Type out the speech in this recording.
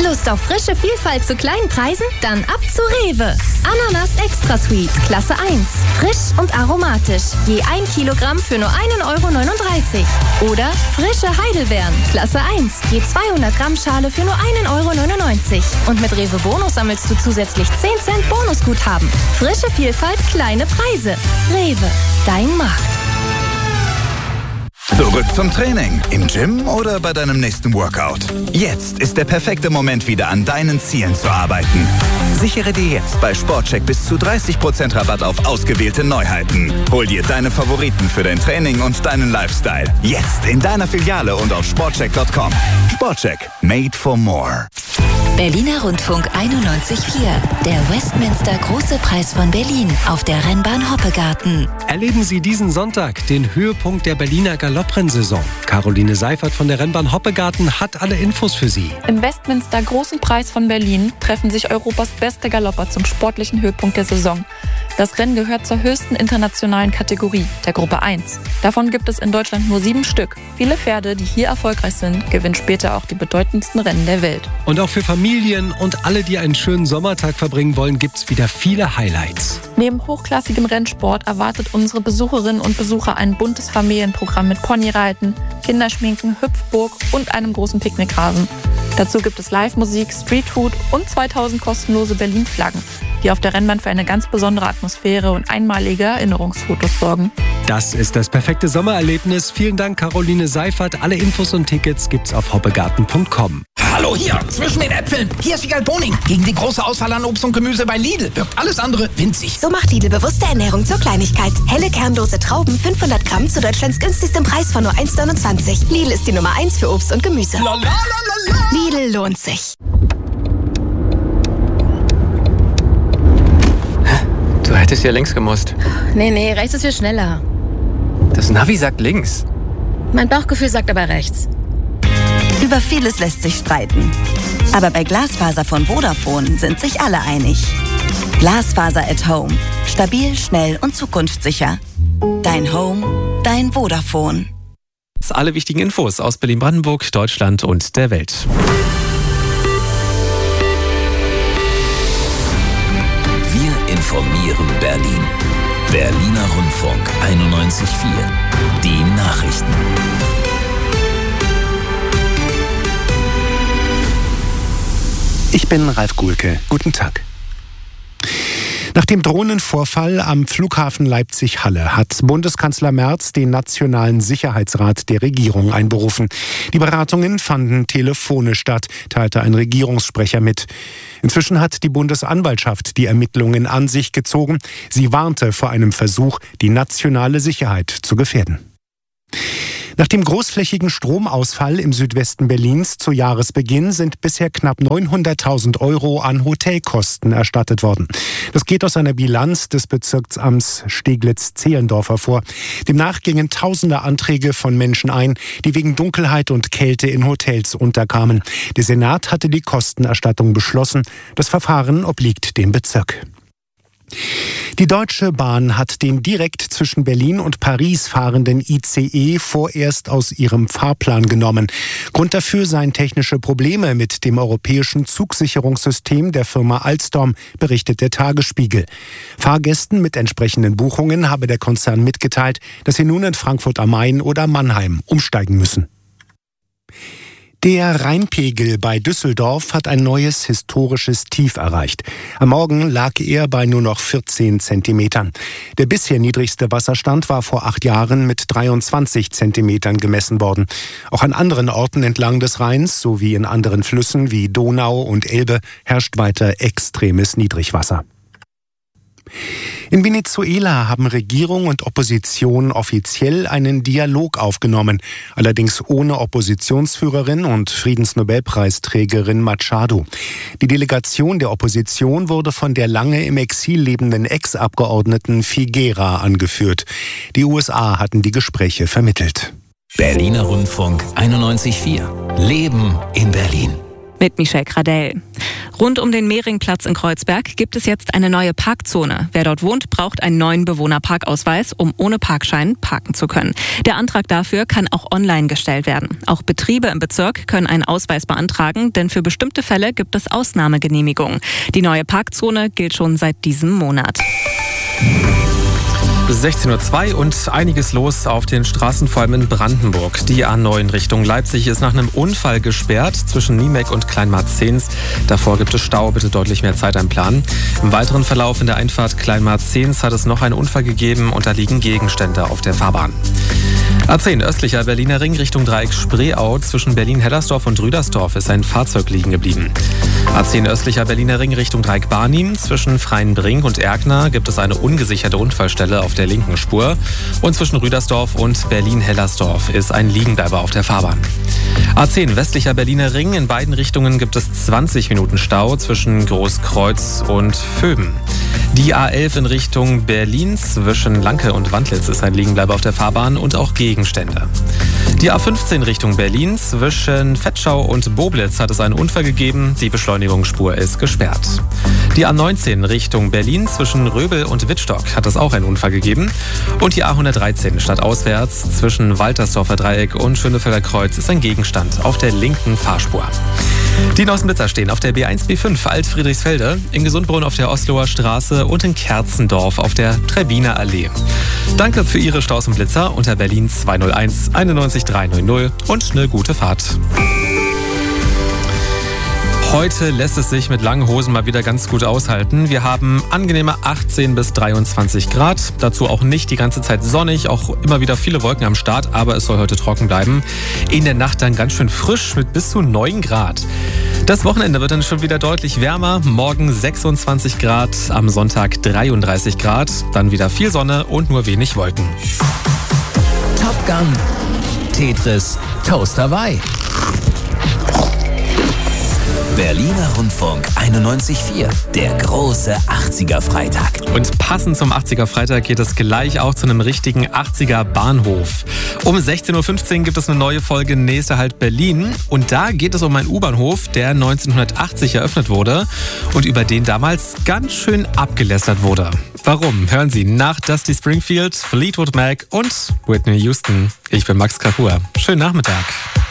Lust auf frische Vielfalt zu kleinen Preisen? Dann ab zu Rewe. Ananas Extra Sweet, Klasse 1. Frisch und aromatisch. Je 1 Kilogramm für nur 1,39 €. Oder frische Heidelbeeren, Klasse 1. Je 200 Gramm Schale für nur 1,99 €. Und mit Rewe Bonus sammelst du zusätzlich 10 Cent Bonusguthaben. Frische Vielfalt, kleine Preise. Rewe, dein Markt. Zurück zum Training. Im Gym oder bei deinem nächsten Workout. Jetzt ist der perfekte Moment, wieder an deinen Zielen zu arbeiten. Sichere dir jetzt bei Sportcheck bis zu 30% Rabatt auf ausgewählte Neuheiten. Hol dir deine Favoriten für dein Training und deinen Lifestyle. Jetzt in deiner Filiale und auf sportcheck.com. Sportcheck. Made for more. Berliner Rundfunk 91.4. Der Westminster Große Preis von Berlin auf der Rennbahn Hoppegarten. Erleben Sie diesen Sonntag den Höhepunkt der Berliner Galopprennsaison. Caroline Seifert von der Rennbahn Hoppegarten hat alle Infos für Sie. Im Westminster Großen Preis von Berlin treffen sich Europas beste Galopper zum sportlichen Höhepunkt der Saison. Das Rennen gehört zur höchsten internationalen Kategorie, der Gruppe 1. Davon gibt es in Deutschland nur 7 Stück. Viele Pferde, die hier erfolgreich sind, gewinnen später auch die bedeutendsten Rennen der Welt. Und auch für Familien und alle, die einen schönen Sommertag verbringen wollen, gibt's wieder viele Highlights. Neben hochklassigem Rennsport erwartet unsere Besucherinnen und Besucher ein buntes Familienprogramm mit Ponyreiten, Kinderschminken, Hüpfburg und einem großen Picknickrasen. Dazu gibt es Live-Musik, Streetfood und 2000 kostenlose Berlin-Flaggen, die auf der Rennbahn für eine ganz besondere Atmosphäre und einmalige Erinnerungsfotos sorgen. Das ist das perfekte Sommererlebnis. Vielen Dank, Caroline Seifert. Alle Infos und Tickets gibt's auf hoppegarten.com. Hallo hier, zwischen den Äpfeln. Hier ist Wiegald Boning. Gegen die große Auswahl an Obst und Gemüse bei Lidl wirkt alles andere winzig. So macht Lidl bewusste Ernährung zur Kleinigkeit. Helle kernlose Trauben, 500 Gramm zu Deutschlands günstigstem Preis von nur 1,29 €. Lidl ist die Nummer 1 für Obst und Gemüse. Lidl lohnt sich. Du hättest ja links gemusst. Nee, rechts ist viel schneller. Das Navi sagt links. Mein Bauchgefühl sagt aber rechts. Über vieles lässt sich streiten. Aber bei Glasfaser von Vodafone sind sich alle einig. Glasfaser at Home. Stabil, schnell und zukunftssicher. Dein Home, dein Vodafone. Alle wichtigen Infos aus Berlin-Brandenburg, Deutschland und der Welt. Wir informieren Berlin. Berliner Rundfunk 91.4. Die Nachrichten. Ich bin Ralf Guhlke. Guten Tag. Nach dem Drohnenvorfall am Flughafen Leipzig-Halle hat Bundeskanzler Merz den Nationalen Sicherheitsrat der Regierung einberufen. Die Beratungen fanden telefonisch statt, teilte ein Regierungssprecher mit. Inzwischen hat die Bundesanwaltschaft die Ermittlungen an sich gezogen. Sie warnte vor einem Versuch, die nationale Sicherheit zu gefährden. Nach dem großflächigen Stromausfall im Südwesten Berlins zu Jahresbeginn sind bisher knapp 900.000 € an Hotelkosten erstattet worden. Das geht aus einer Bilanz des Bezirksamts Steglitz-Zehlendorf hervor. Demnach gingen tausende Anträge von Menschen ein, die wegen Dunkelheit und Kälte in Hotels unterkamen. Der Senat hatte die Kostenerstattung beschlossen. Das Verfahren obliegt dem Bezirk. Die Deutsche Bahn hat den direkt zwischen Berlin und Paris fahrenden ICE vorerst aus ihrem Fahrplan genommen. Grund dafür seien technische Probleme mit dem europäischen Zugsicherungssystem der Firma Alstom, berichtet der Tagesspiegel. Fahrgästen mit entsprechenden Buchungen habe der Konzern mitgeteilt, dass sie nun in Frankfurt am Main oder Mannheim umsteigen müssen. Der Rheinpegel bei Düsseldorf hat ein neues historisches Tief erreicht. Am Morgen lag er bei nur noch 14 Zentimetern. Der bisher niedrigste Wasserstand war vor 8 Jahren mit 23 Zentimetern gemessen worden. Auch an anderen Orten entlang des Rheins sowie in anderen Flüssen wie Donau und Elbe herrscht weiter extremes Niedrigwasser. In Venezuela haben Regierung und Opposition offiziell einen Dialog aufgenommen, allerdings ohne Oppositionsführerin und Friedensnobelpreisträgerin Machado. Die Delegation der Opposition wurde von der lange im Exil lebenden Ex-Abgeordneten Figuera angeführt. Die USA hatten die Gespräche vermittelt. Berliner Rundfunk 91.4. Leben in Berlin. Mit Michelle Gradell. Rund um den Mehringplatz in Kreuzberg gibt es jetzt eine neue Parkzone. Wer dort wohnt, braucht einen neuen Bewohnerparkausweis, um ohne Parkschein parken zu können. Der Antrag dafür kann auch online gestellt werden. Auch Betriebe im Bezirk können einen Ausweis beantragen, denn für bestimmte Fälle gibt es Ausnahmegenehmigungen. Die neue Parkzone gilt schon seit diesem Monat. 16:02 Uhr und einiges los auf den Straßen, vor allem in Brandenburg. Die A9 Richtung Leipzig ist nach einem Unfall gesperrt zwischen Niemek und Kleinmarzens. Davor gibt es Stau, bitte deutlich mehr Zeit einplanen. Im weiteren Verlauf in der Einfahrt Kleinmarzens hat es noch einen Unfall gegeben und da liegen Gegenstände auf der Fahrbahn. A10 östlicher Berliner Ring Richtung Dreieck Spreeau. Zwischen Berlin-Hellersdorf und Rüdersdorf ist ein Fahrzeug liegen geblieben. A10 östlicher Berliner Ring Richtung Dreieck Barnim. Zwischen Freienbrink und Erkner gibt es eine ungesicherte Unfallstelle auf der linken Spur. Und zwischen Rüdersdorf und Berlin-Hellersdorf ist ein Liegenbleiber auf der Fahrbahn. A10 westlicher Berliner Ring. In beiden Richtungen gibt es 20 Minuten Stau zwischen Großkreuz und Vöben. Die A11 in Richtung Berlin zwischen Lanke und Wandlitz ist ein Liegenbleiber auf der Fahrbahn und auch Gegenstände. Die A15 Richtung Berlin zwischen Vetschau und Boblitz hat es einen Unfall gegeben. Die Beschleunigungsspur ist gesperrt. Die A19 Richtung Berlin zwischen Röbel und Wittstock hat es auch einen Unfall gegeben. Und die A113 stadtauswärts zwischen Waltersdorfer Dreieck und Schönefelder Kreuz ist ein Gegenstand auf der linken Fahrspur. Die neuesten Blitzer stehen auf der B1-B5 Alt-Friedrichsfelde, in Gesundbrunn auf der Osloer Straße und in Kerzendorf auf der Trebbiner Allee. Danke für Ihre Staus und Blitzer unter Berlin 201 91 300 und eine gute Fahrt. Heute lässt es sich mit langen Hosen mal wieder ganz gut aushalten. Wir haben angenehme 18 bis 23 Grad. Dazu auch nicht die ganze Zeit sonnig, auch immer wieder viele Wolken am Start, aber es soll heute trocken bleiben. In der Nacht dann ganz schön frisch mit bis zu 9 Grad. Das Wochenende wird dann schon wieder deutlich wärmer. Morgen 26 Grad, am Sonntag 33 Grad. Dann wieder viel Sonne und nur wenig Wolken. Top Gun, Tetris, Toast Hawaii. Berliner Rundfunk 91.4, der große 80er-Freitag. Und passend zum 80er-Freitag geht es gleich auch zu einem richtigen 80er-Bahnhof. Um 16:15 Uhr gibt es eine neue Folge Nächster Halt Berlin. Und da geht es um einen U-Bahnhof, der 1980 eröffnet wurde und über den damals ganz schön abgelästert wurde. Warum? Hören Sie nach Dusty Springfield, Fleetwood Mac und Whitney Houston. Ich bin Max Kapur. Schönen Nachmittag.